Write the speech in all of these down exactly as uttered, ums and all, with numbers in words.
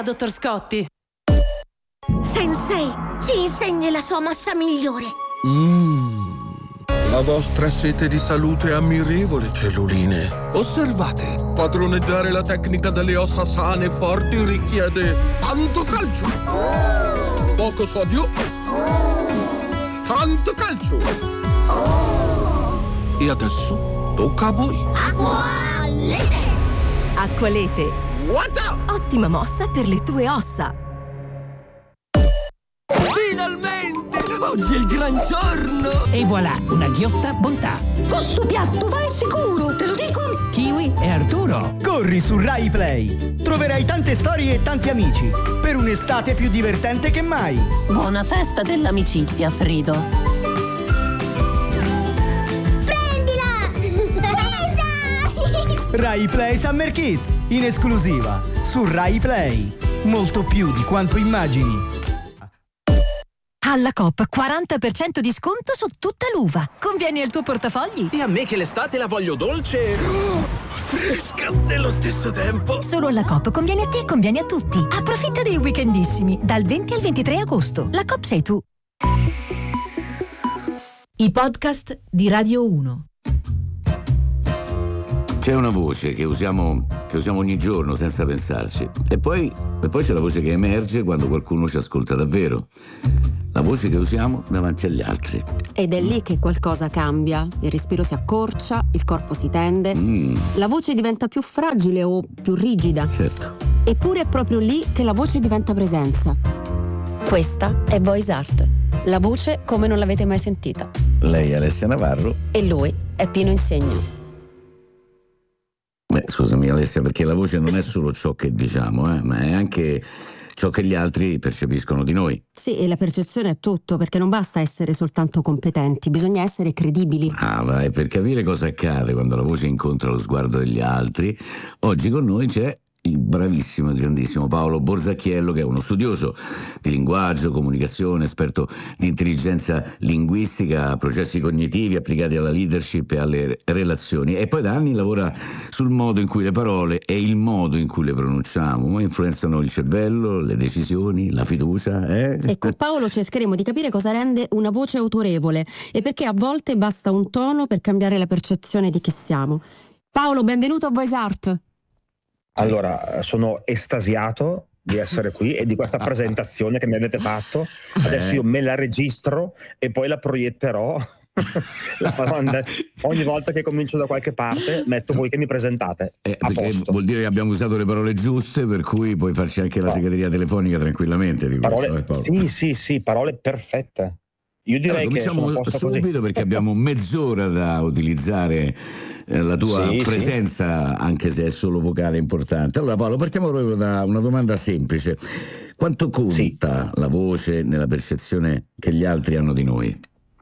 dottor Scotti. Sensei, ci insegni la sua mossa migliore. Mmm. La vostra sete di salute è ammirevole, celluline. Osservate, padroneggiare la tecnica delle ossa sane e forti richiede tanto calcio, poco sodio, tanto calcio. E adesso tocca a voi. Acqualete! Acqualete. What? Ottima mossa per le tue ossa. Finalmente! Oggi è il gran giorno! E voilà, una ghiotta bontà. Questo piatto va sicuro, te lo dico! Kiwi e Arturo. Corri su Rai Play. Troverai tante storie e tanti amici per un'estate più divertente che mai. Buona festa dell'amicizia, Frido. Rai Play Summer Kids, in esclusiva su Rai Play. Molto più di quanto immagini. Alla Coop quaranta per cento di sconto su tutta l'uva. Convieni al tuo portafogli. E a me che l'estate la voglio dolce, oh, fresca nello stesso tempo. Solo alla Coop conviene a te e conviene a tutti. Approfitta dei weekendissimi dal venti al ventitré agosto. La Coop sei tu. I podcast di Radio uno. C'è una voce che usiamo, che usiamo ogni giorno senza pensarci. E poi, e poi c'è la voce che emerge quando qualcuno ci ascolta davvero. La voce che usiamo davanti agli altri. Ed è lì che qualcosa cambia. Il respiro si accorcia, il corpo si tende, mm. la voce diventa più fragile o più rigida. Certo. Eppure è proprio lì che la voce diventa presenza. Questa è Voice Art. La voce come non l'avete mai sentita. Lei è Alessia Navarro. E lui è Pino Insegno. Beh, scusami Alessia, perché la voce non è solo ciò che diciamo, eh, ma è anche ciò che gli altri percepiscono di noi. Sì, e la percezione è tutto, perché non basta essere soltanto competenti, bisogna essere credibili. Ah, vai, per capire cosa accade quando la voce incontra lo sguardo degli altri, oggi con noi c'è il bravissimo e grandissimo Paolo Borzacchiello, che è uno studioso di linguaggio, comunicazione, esperto di intelligenza linguistica, processi cognitivi applicati alla leadership e alle relazioni, e poi da anni lavora sul modo in cui le parole e il modo in cui le pronunciamo influenzano il cervello, le decisioni, la fiducia. Eh? E con Paolo cercheremo di capire cosa rende una voce autorevole e perché a volte basta un tono per cambiare la percezione di chi siamo. Paolo, benvenuto a Voice Art. Allora, sono estasiato di essere qui e di questa presentazione che mi avete fatto. Adesso io me la registro e poi la proietterò. La farò andare. Ogni volta che comincio da qualche parte metto voi che mi presentate. Eh, perché vuol dire che abbiamo usato le parole giuste, per cui puoi farci anche la segreteria telefonica tranquillamente di parole, questo, eh, Paolo. Sì, sì, sì, parole perfette. Io direi allora, che cominciamo subito così. Perché abbiamo mezz'ora da utilizzare eh, la tua sì, presenza, sì. Anche se è solo vocale importante. Allora Paolo, partiamo proprio da una domanda semplice. Quanto conta sì. la voce nella percezione che gli altri hanno di noi?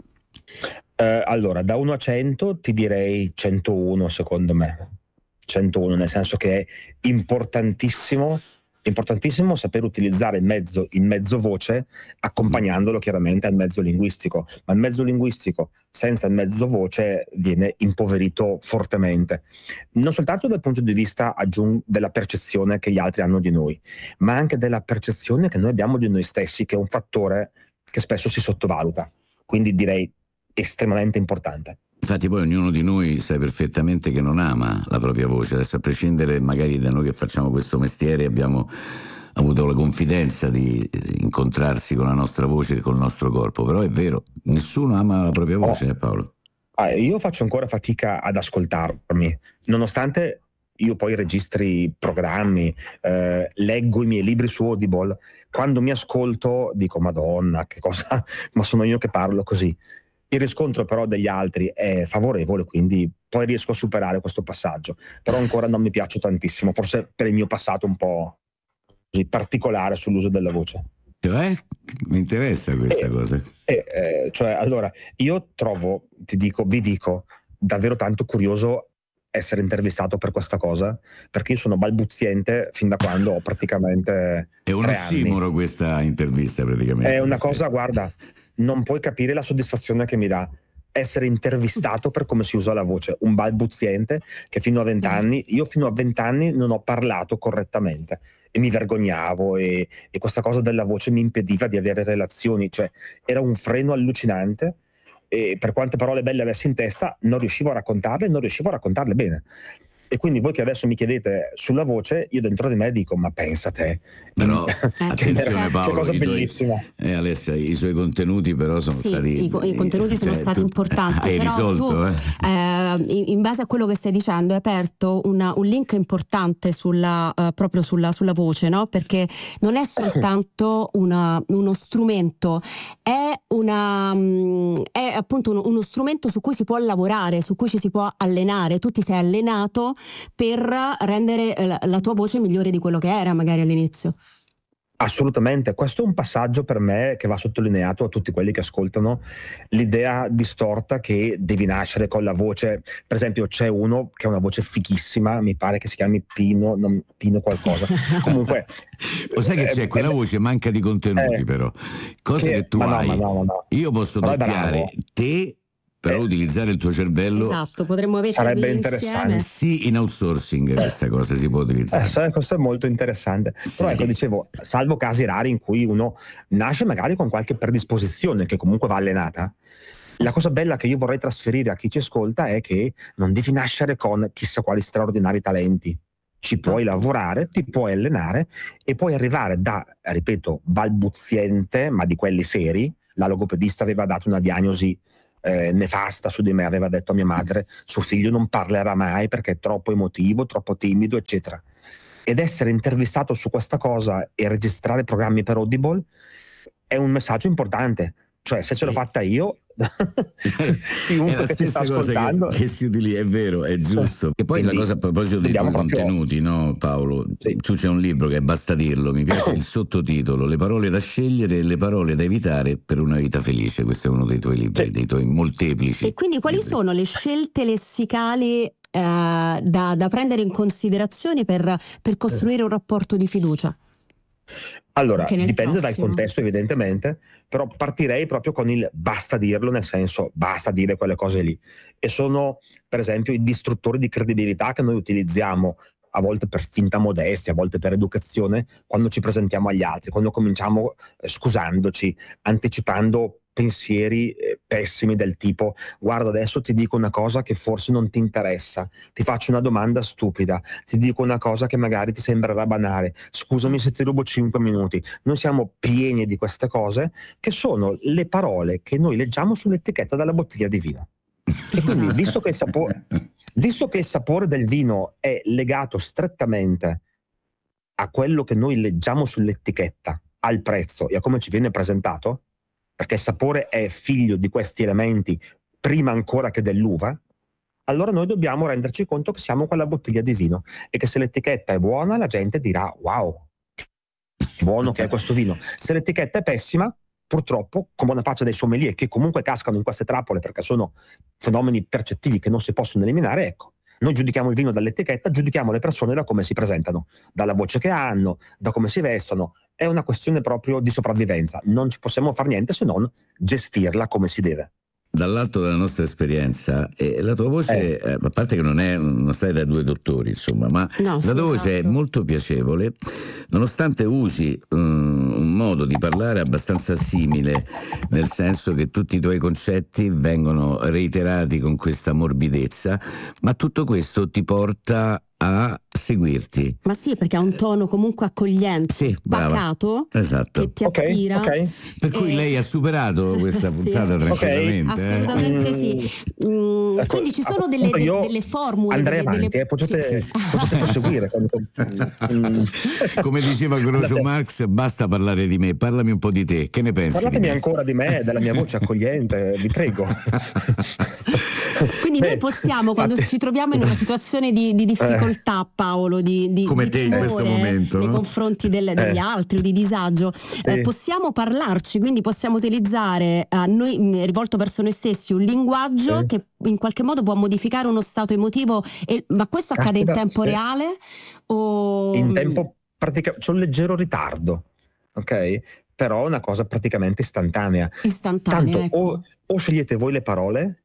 Eh, allora, da uno a cento ti direi centouno secondo me. centouno, nel senso che è importantissimo importantissimo saper utilizzare il mezzo, il mezzo voce accompagnandolo chiaramente al mezzo linguistico, ma il mezzo linguistico senza il mezzo voce viene impoverito fortemente, non soltanto dal punto di vista aggiung- della percezione che gli altri hanno di noi, ma anche della percezione che noi abbiamo di noi stessi, che è un fattore che spesso si sottovaluta, quindi direi estremamente importante. Infatti poi ognuno di noi sa perfettamente che non ama la propria voce, adesso a prescindere magari da noi che facciamo questo mestiere abbiamo avuto la confidenza di incontrarsi con la nostra voce e col nostro corpo, però è vero, nessuno ama la propria voce, oh. eh, Paolo? Ah, io faccio ancora fatica ad ascoltarmi, nonostante io poi registri programmi, eh, leggo i miei libri su Audible, quando mi ascolto dico Madonna, che cosa, ma sono io che parlo così. Il riscontro però degli altri è favorevole, quindi poi riesco a superare questo passaggio, però ancora non mi piace tantissimo, forse per il mio passato un po' così particolare sull'uso della voce. Cioè? Mi interessa questa eh, cosa. Eh, eh, cioè, allora, io trovo, ti dico, vi dico, davvero tanto curioso essere intervistato per questa cosa, perché io sono balbuziente fin da quando ho praticamente è un ossimoro questa intervista praticamente. È una cosa, guarda, non puoi capire la soddisfazione che mi dà, essere intervistato per come si usa la voce, un balbuziente che fino a vent'anni, io fino a vent'anni non ho parlato correttamente e mi vergognavo e, e questa cosa della voce mi impediva di avere relazioni, cioè era un freno allucinante e per quante parole belle avessi in testa non riuscivo a raccontarle, non riuscivo a raccontarle bene. E quindi voi che adesso mi chiedete sulla voce, io dentro di me dico, ma pensa te. Però attenzione Paolo, che cosa i tuoi, bellissima. Eh, Alessia, i suoi contenuti però sono sì, stati... I, co- i contenuti sono cioè, stati tu, importanti. Hai però risolto, tu, eh? eh, in, in base a quello che stai dicendo, hai aperto una, un link importante sulla, uh, proprio sulla, sulla voce, no? Perché non è soltanto una, uno strumento, è, una, um, è appunto uno, uno strumento su cui si può lavorare, su cui ci si può allenare. Tu ti sei allenato per rendere la, la tua voce migliore di quello che era magari all'inizio. Assolutamente, questo è un passaggio per me che va sottolineato a tutti quelli che ascoltano l'idea distorta che devi nascere con la voce. Per esempio c'è uno che ha una voce fighissima, mi pare che si chiami Pino, non, Pino qualcosa. Comunque lo sai che c'è eh, quella eh, voce manca di contenuti eh, però cose che, che tu ma hai no, ma no, ma no. Io posso doppiare te però eh, utilizzare il tuo cervello, esatto, potremmo avere sarebbe interessante. Sì, in outsourcing eh. questa cosa si può utilizzare. Eh, questo è molto interessante. Sì. Però ecco, dicevo, salvo casi rari in cui uno nasce magari con qualche predisposizione che comunque va allenata. La cosa bella che io vorrei trasferire a chi ci ascolta è che non devi nascere con chissà quali straordinari talenti. Ci puoi lavorare, ti puoi allenare e puoi arrivare da, ripeto, balbuziente, ma di quelli seri. La logopedista aveva dato una diagnosi Eh, nefasta su di me, aveva detto a mia madre suo figlio non parlerà mai perché è troppo emotivo, troppo timido, eccetera. Ed essere intervistato su questa cosa e registrare programmi per Audible è un messaggio importante, cioè se ce l'ho fatta io chiunque che ci sta ascoltando che, che si utilizza, è vero, è giusto. E poi quindi, la cosa a proposito dei tuoi contenuti, no Paolo? Sì. Tu c'è un libro che è Basta dirlo, mi piace il sottotitolo, Le parole da scegliere e le parole da evitare per una vita felice. Questo è uno dei tuoi libri, sì, dei tuoi molteplici. E quindi quali libri. sono le scelte lessicali eh, da, da prendere in considerazione per, per costruire un rapporto di fiducia? Allora, dipende prossimo. dal contesto evidentemente, però partirei proprio con il basta dirlo, nel senso basta dire quelle cose lì. E sono per esempio i distruttori di credibilità che noi utilizziamo a volte per finta modestia, a volte per educazione, quando ci presentiamo agli altri, quando cominciamo eh, scusandoci, anticipando pensieri eh, pessimi del tipo guarda adesso ti dico una cosa che forse non ti interessa, ti faccio una domanda stupida, ti dico una cosa che magari ti sembrerà banale, scusami se ti rubo cinque minuti. Noi siamo pieni di queste cose che sono le parole che noi leggiamo sull'etichetta della bottiglia di vino. E quindi visto che il sapore, visto che il sapore del vino è legato strettamente a quello che noi leggiamo sull'etichetta, al prezzo e a come ci viene presentato, perché il sapore è figlio di questi elementi prima ancora che dell'uva, allora noi dobbiamo renderci conto che siamo quella bottiglia di vino e che se l'etichetta è buona la gente dirà wow, buono che è questo vino. Se l'etichetta è pessima, purtroppo, come una pace dei sommelier che comunque cascano in queste trappole perché sono fenomeni percettivi che non si possono eliminare, ecco, noi giudichiamo il vino dall'etichetta, giudichiamo le persone da come si presentano, dalla voce che hanno, da come si vestono. È una questione proprio di sopravvivenza, non ci possiamo fare niente se non gestirla come si deve. Dall'alto della nostra esperienza, eh, la tua voce, eh. Eh, a parte che non è non stai da due dottori, insomma, ma no, la tua voce esatto. è molto piacevole, nonostante usi um, un modo di parlare abbastanza simile, nel senso che tutti i tuoi concetti vengono reiterati con questa morbidezza, ma tutto questo ti porta a seguirti. Ma sì, perché ha un tono comunque accogliente, sì, pacato, esatto. che ti attira. Okay, okay. Per cui e... lei ha superato questa puntata sì. tranquillamente. Okay. Assolutamente eh. sì. Mm, ecco, quindi ci sono delle, de, delle formule. Andrei delle, avanti, delle... eh, potete, sì, sì, sì. potete proseguire. Come diceva Groucho Marx, basta parlare di me, parlami un po' di te. Che ne pensi? Parlatemi ancora di me, della mia voce accogliente, vi prego. Quindi Beh, noi possiamo, quando infatti... ci troviamo in una situazione di, di difficoltà, eh. Paolo, di, di, come di te timore, in questo momento, nei no? confronti del, degli eh. altri o di disagio, sì. eh, possiamo parlarci, quindi possiamo utilizzare a noi, rivolto verso noi stessi, un linguaggio sì. che in qualche modo può modificare uno stato emotivo, e, ma questo accade Caspita, in tempo sì. reale? O... In tempo praticamente, c'è un leggero ritardo, ok? Però è una cosa praticamente istantanea. Istantanea, Tanto ecco. o, o scegliete voi le parole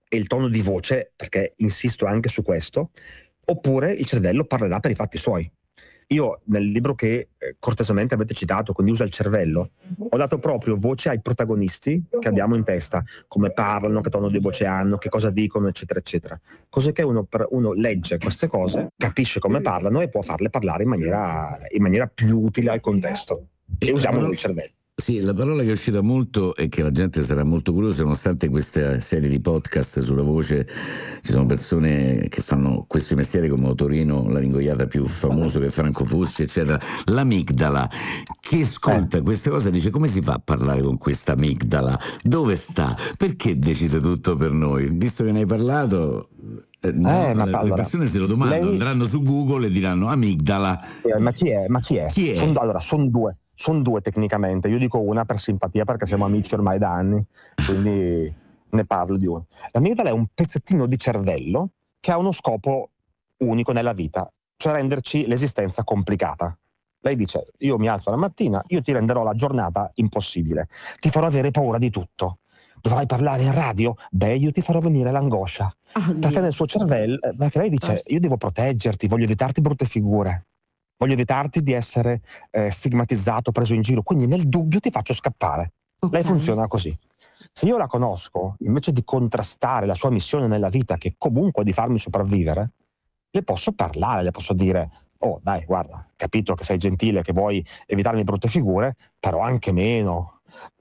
e il tono di voce, perché insisto anche su questo, oppure il cervello parlerà per i fatti suoi. Io nel libro che eh, cortesemente avete citato, quindi usa il cervello, ho dato proprio voce ai protagonisti che abbiamo in testa, come parlano, che tono di voce hanno, che cosa dicono, eccetera, eccetera. Così che uno, uno legge queste cose, capisce come parlano e può farle parlare in maniera, in maniera più utile al contesto. E usiamo il cervello. Sì, la parola che è uscita molto e che la gente sarà molto curiosa, nonostante questa serie di podcast sulla voce ci sono persone che fanno questo mestiere, come Torino, la ringoiata più famoso che è Franco Fussi, eccetera. L'amigdala, chi ascolta eh. queste cose dice: come si fa a parlare con questa amigdala? Dove sta? Perché decide tutto per noi? Visto che ne hai parlato... Eh, no, eh, ma le allora, persone se lo domandano, lei... andranno su Google e diranno amigdala. Eh, ma chi è? Ma chi è? Chi è? Son, allora, sono due. Sono due tecnicamente, io dico una per simpatia perché siamo amici ormai da anni, quindi ne parlo di una. L'amigdala è un pezzettino di cervello che ha uno scopo unico nella vita, cioè renderci l'esistenza complicata. Lei dice: io mi alzo la mattina, io ti renderò la giornata impossibile, ti farò avere paura di tutto. Dovrai parlare in radio? Beh, io ti farò venire l'angoscia. Oh, perché nel suo cervello, perché lei dice: io devo proteggerti, voglio evitarti brutte figure. Voglio evitarti di essere eh, stigmatizzato, preso in giro, quindi nel dubbio ti faccio scappare. Okay. Lei funziona così. Se io la conosco, invece di contrastare la sua missione nella vita, che comunque è di farmi sopravvivere, le posso parlare, le posso dire: oh dai, guarda, capito che sei gentile, che vuoi evitarmi brutte figure, però anche meno.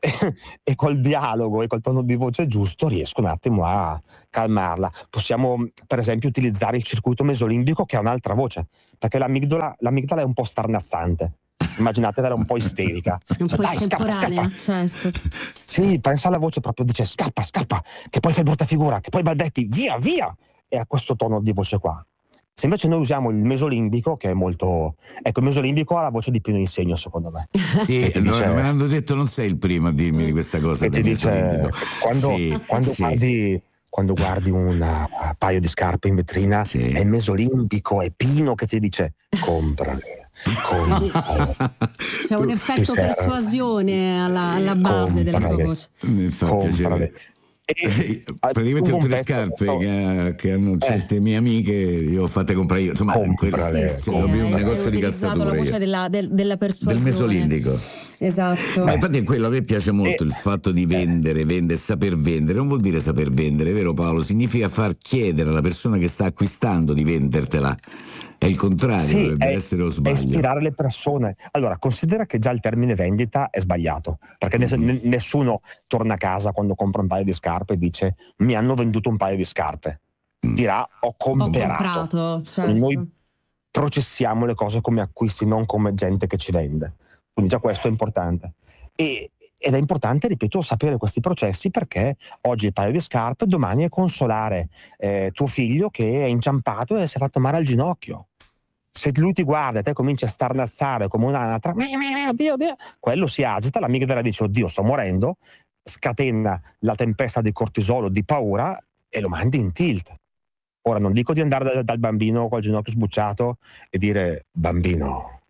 E col dialogo e col tono di voce giusto riesco un attimo a calmarla. Possiamo per esempio utilizzare il circuito mesolimbico, che ha un'altra voce, perché l'amigdala, l'amigdala è un po' starnazzante, immaginatela un po' isterica, un cioè, po' dai, scappa, scappa. Certo. Sì, pensa alla voce, proprio dice: scappa, scappa, che poi fai brutta figura, che poi balbetti, via, via. E ha questo tono di voce qua. Se invece noi usiamo il mesolimbico, che è molto... Ecco, il mesolimbico ha la voce di Pino Insegno, secondo me. Sì, dice... me l'hanno detto, non sei il primo a dirmi di questa cosa. E ti dice, quando, sì, quando, sì. Guardi, quando guardi un uh, paio di scarpe in vetrina, sì. È il mesolimbico, è Pino che ti dice: comprale. comprale. C'è un effetto persuasione alla, alla base comprale. Della tua voce. Mi fa piacere. E, praticamente tutte le scarpe no. che, che hanno certe eh. mie amiche io ho fatte comprare io, insomma comprale. Sì, sì, è un negozio di calzature, la voce della, del, della persuasione, del mesolindico, esatto. Ma infatti quello a me piace molto, eh. il fatto di vendere, vendere, saper vendere. Non vuol dire saper vendere, vero Paolo? Significa far chiedere alla persona che sta acquistando di vendertela. È il contrario, sì, dovrebbe è, essere lo sbaglio. È ispirare le persone. Allora, considera che già il termine vendita è sbagliato, perché mm-hmm. nessuno torna a casa quando compra un paio di scarpe e dice: mi hanno venduto un paio di scarpe. Mm. Dirà: ho comperato. Ho comprato, certo. Noi processiamo le cose come acquisti, non come gente che ci vende. Quindi già questo è importante. E, ed è importante, ripeto, sapere questi processi, perché oggi il paio di scarpe, domani è consolare eh, tuo figlio che è inciampato e si è fatto male al ginocchio. Se lui ti guarda e te cominci a starnazzare come un'anatra, Dio, Dio, quello si agita, l'amigdala dice: oddio, sto morendo, scatena la tempesta di cortisolo, di paura, e lo mandi in tilt. Ora non dico di andare dal, dal bambino col ginocchio sbucciato e dire: bambino,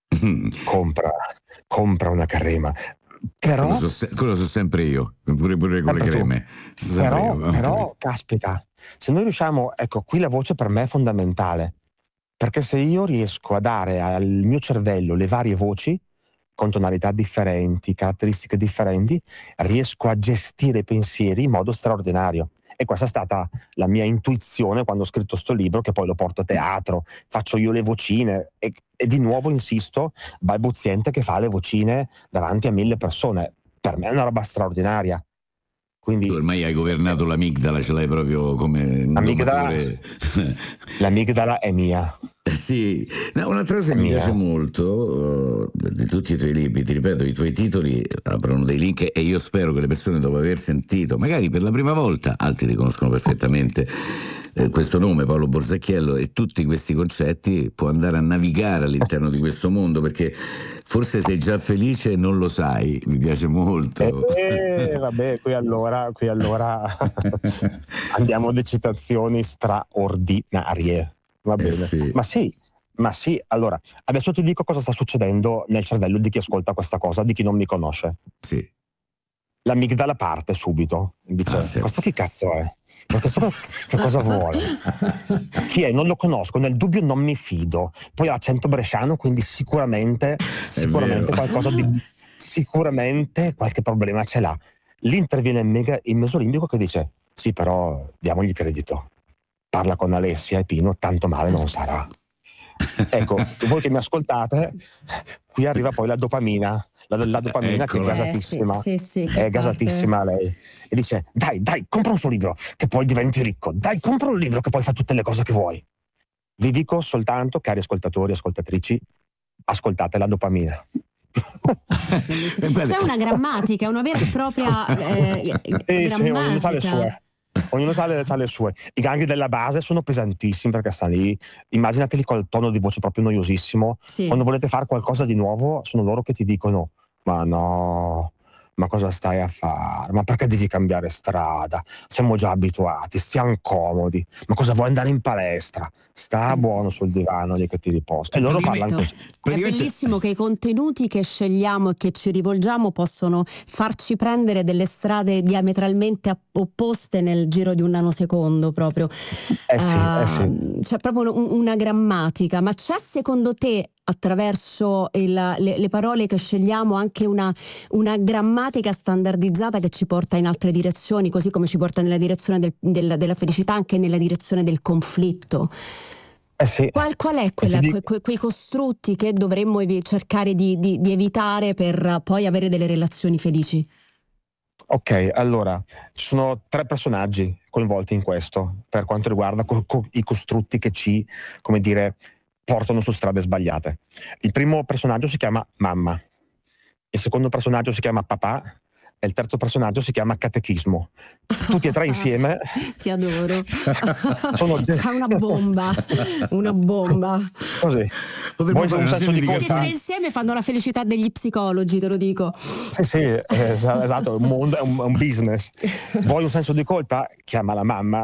compra, compra una crema. Però quello so, quello so sempre io, pure, pure con le creme. Però, io, però caspita, se noi riusciamo, ecco, qui la voce per me è fondamentale, perché se io riesco a dare al mio cervello le varie voci con tonalità differenti, caratteristiche differenti, riesco a gestire i pensieri in modo straordinario. E questa è stata la mia intuizione quando ho scritto sto libro, che poi lo porto a teatro, faccio io le vocine e, e di nuovo insisto, balbuziente che fa le vocine davanti a mille persone. Per me è una roba straordinaria. Quindi, tu ormai hai governato l'amigdala, ce l'hai proprio come l'amigdala, l'amigdala è mia. Sì, no, un'altra cosa che mi piace molto uh, di tutti i tuoi libri, ti ripeto, i tuoi titoli aprono dei link e io spero che le persone, dopo aver sentito magari per la prima volta, altri li conoscono perfettamente, eh, questo nome Paolo Borzacchiello e tutti questi concetti, può andare a navigare all'interno di questo mondo, perché forse sei già felice e non lo sai. Mi piace molto. Eh, vabbè, qui allora, qui allora andiamo a citazioni straordinarie. Va bene, eh sì. ma sì, ma sì, allora, adesso ti dico cosa sta succedendo nel cervello di chi ascolta questa cosa, di chi non mi conosce. Sì. l'amigdala parte subito, dice Ah, sì. questo che cazzo è? Ma questo che cosa vuole? Chi è? Non lo conosco, nel dubbio non mi fido. Poi ha l'accento bresciano, quindi sicuramente sicuramente vero. qualcosa di sicuramente qualche problema ce l'ha. Lì interviene il, mega, il mesolimbico che dice sì, però diamogli credito, parla con Alessia e Pino, tanto male non sarà. Ecco, voi che mi ascoltate, qui arriva poi la dopamina, la, la dopamina che è Eccola. gasatissima, Eh, sì, sì, sì, che è gasatissima lei, e dice dai, dai, compra un suo libro che poi diventi ricco, dai, compra un libro che poi fa tutte le cose che vuoi. Vi dico soltanto, cari ascoltatori e ascoltatrici, ascoltate la dopamina. C'è una grammatica, una vera e propria eh, Sì, sì, ognuno sa le grammatica. sue. Ognuno sa le, sa le sue. I gangli della base sono pesantissimi perché stanno lì. Immaginateli col tono di voce proprio noiosissimo. Sì. Quando volete fare qualcosa di nuovo, sono loro che ti dicono: ma no, ma cosa stai a fare? Ma perché devi cambiare strada? Siamo già abituati, stiamo comodi. Ma cosa vuoi andare in palestra? Sta buono sul divano lì che ti riposi. E loro parlano così. È bellissimo che i contenuti che scegliamo e che ci rivolgiamo possono farci prendere delle strade diametralmente opposte nel giro di un nanosecondo proprio. Eh sì, eh sì. C'è proprio un- una grammatica, ma c'è secondo te attraverso il- le, le parole che scegliamo anche una, una grammatica standardizzata che ci porta in altre direzioni, così come ci porta nella direzione del- del- della felicità, anche nella direzione del conflitto? Eh sì. Qual, qual è quella, ti dico- que- que- quei costrutti che dovremmo evi- cercare di, di- di evitare per poi avere delle relazioni felici? Ok, allora, ci sono tre personaggi coinvolti in questo, per quanto riguarda co- co- i costrutti che ci, come dire, portano su strade sbagliate. Il primo personaggio si chiama mamma, il secondo personaggio si chiama papà e il terzo personaggio si chiama catechismo. Tutti e tre insieme Ti adoro. sono C'è una bomba, una bomba. così. Potremmo Vuoi fare un una senso serie di di Tutti e colpa? tre insieme fanno la felicità degli psicologi, te lo dico. Sì, sì, eh, esatto, è un mondo, è un, è un business. Vuoi un senso di colpa? Chiama la mamma